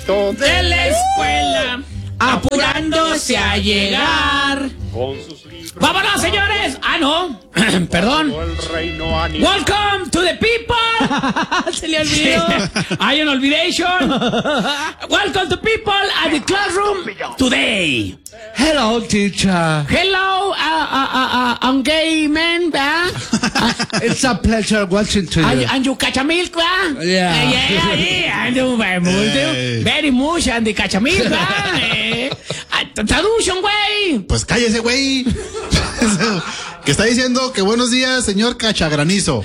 viejito de la escuela, apurándose a llegar. con sus libros. ¡Vámonos, señores! ¡Ah, no! Perdón. El reino animal. Welcome to the people. Se le olvidó. Hay an olvidation. Welcome to people at the classroom today. Hello, teacher. Hello, gay men, It's a pleasure watching to you. and you catch a milk, Yeah. yeah, and you very much, and the catch a milk, traduction, güey. Pues cállese, güey. Que está diciendo que buenos días, señor Cachagranizo.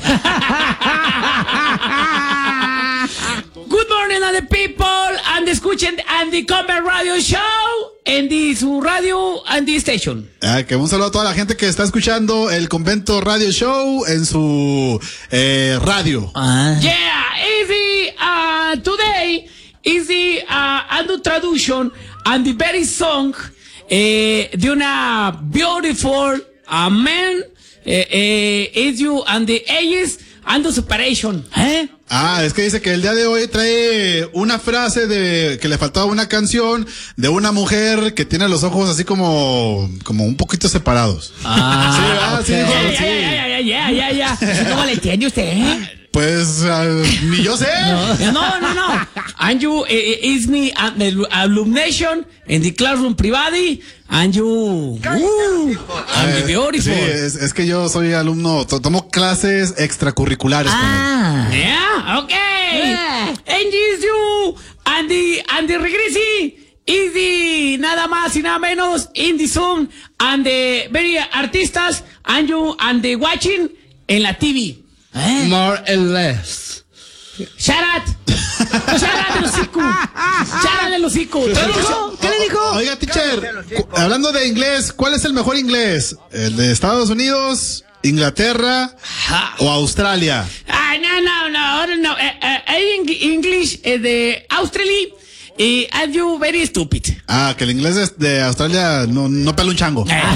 Good morning a the people, and escuchen and the Comer Radio Show en su radio and the station. Que un saludo a toda la gente que está escuchando el Convento Radio Show en su radio. Yeah, easy. Today is the and traduction and the very song de una beautiful man is you and the ages and the separation. Es que dice que el día de hoy trae una frase de que le faltaba una canción de una mujer que tiene los ojos así como un poquito separados. Sí. Ya. ¿Cómo le entiende usted? Pues ni yo sé. No. And you is me at the illumination in the classroom private, and you and beautiful. Sí, es que yo soy alumno, tomo clases extracurriculares con él. Yeah, okay. And is you and the regresi is the nada más y nada menos in the Zoom and the very artistas and you and the watching en la TV. More or less. Sharat el hocico. Sharat el hocico. ¿Qué le dijo? Oiga, teacher, hablando de inglés, ¿cuál es el mejor inglés? ¿El de Estados Unidos, Inglaterra o Australia? No. English de Australia. And you very stupid. Que el inglés de Australia no pela un chango. The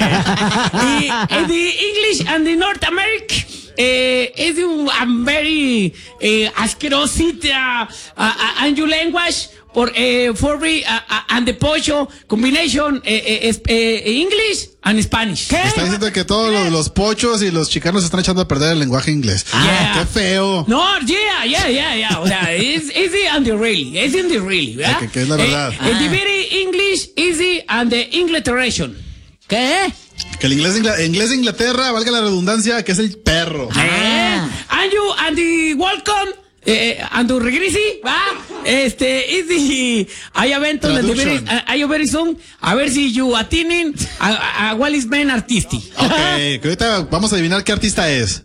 English and the North America is very asquerosity and your language for and the pocho combination English and Spanish. ¿Qué? Está diciendo que todos los pochos y los chicanos están echando a perder el lenguaje inglés. ¡Qué feo! No, yeah. O sea, it's easy and the really. It's in the really, ¿verdad? Que es la verdad. The very English easy and the English. ¿Qué? Que el inglés de Inglaterra, valga la redundancia, que es el perro. And you and the welcome and the regresi, ¿va? Is the hay eventos hay very soon, a ver si you atinen a Wallis Ben artisti. Que ahorita vamos a adivinar qué artista es.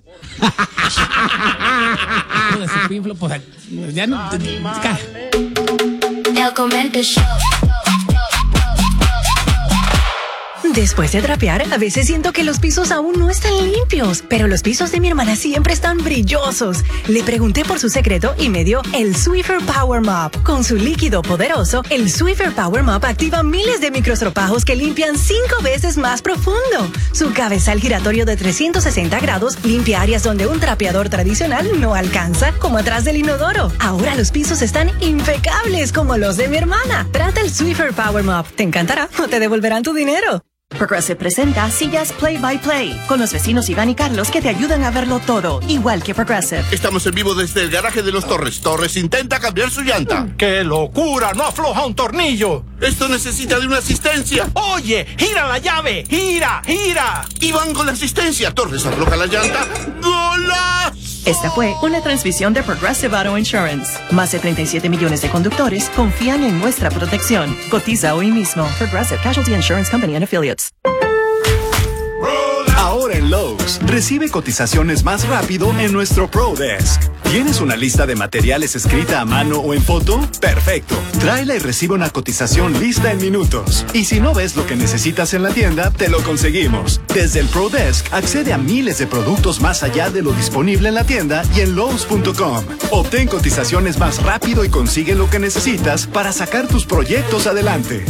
Ya no. El Convento Show. Después de trapear, a veces siento que los pisos aún no están limpios, pero los pisos de mi hermana siempre están brillosos. Le pregunté por su secreto y me dio el Swiffer Power Mop. Con su líquido poderoso, el Swiffer Power Mop activa miles de microstropajos que limpian 5 veces más profundo. Su cabezal giratorio de 360 grados limpia áreas donde un trapeador tradicional no alcanza, como atrás del inodoro. Ahora los pisos están impecables como los de mi hermana. Trata el Swiffer Power Mop. Te encantará o te devolverán tu dinero. Progressive presenta sillas Play by Play con los vecinos Iván y Carlos que te ayudan a verlo todo, igual que Progressive. Estamos en vivo desde el garaje de los Torres. Torres intenta cambiar su llanta. ¡Qué locura! ¡No afloja un tornillo! Esto necesita de una asistencia. Oye, gira la llave. ¡Gira! Iván con la asistencia. Torres afloja la llanta. ¡Golazo! Esta fue una transmisión de Progressive Auto Insurance. Más de 37 millones de conductores confían en nuestra protección. Cotiza hoy mismo. Progressive Casualty Insurance Company and Affiliates. Ahora en Lowe's, recibe cotizaciones más rápido en nuestro Pro Desk. ¿Tienes una lista de materiales escrita a mano o en foto? ¡Perfecto! Tráela y recibe una cotización lista en minutos. Y si no ves lo que necesitas en la tienda, te lo conseguimos. Desde el Pro Desk, accede a miles de productos más allá de lo disponible en la tienda y en Lowe's.com. Obtén cotizaciones más rápido y consigue lo que necesitas para sacar tus proyectos adelante.